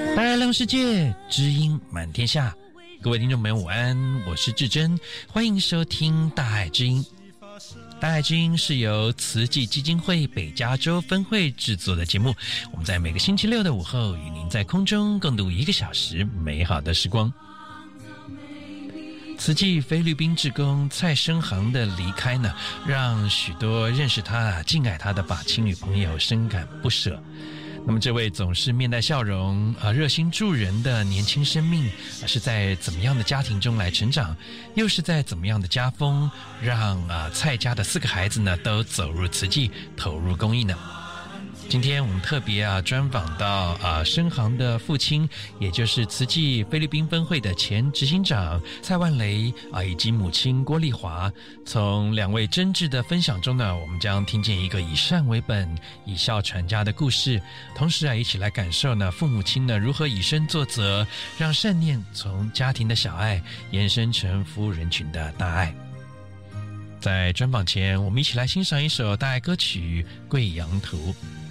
大爱亮世界，知音满天下。各位听众朋友午安，我是志珍，欢迎收听大爱知音。大爱知音是由慈济基金会北加州分会制作的节目，我们在每个星期六的午后与您在空中共度1个小时美好的时光。慈济菲律宾志工蔡生航的离开呢，让许多认识他、敬爱他的把亲女朋友深感不舍。那么这位总是面带笑容、热心助人的年轻生命，是在怎么样的家庭中来成长，又是在怎么样的家风，让蔡家的4个孩子呢都走入慈济，投入公益呢？今天我们特别专访到生航的父亲，也就是慈济菲律宾分会的前执行长蔡万雷以及母亲郭丽华。从2位真挚的分享中呢，我们将听见一个以善为本、以孝传家的故事，同时一起来感受呢父母亲呢如何以身作则，让善念从家庭的小爱延伸成服务人群的大爱。在专访前，我们一起来欣赏一首大爱歌曲《贵阳图》。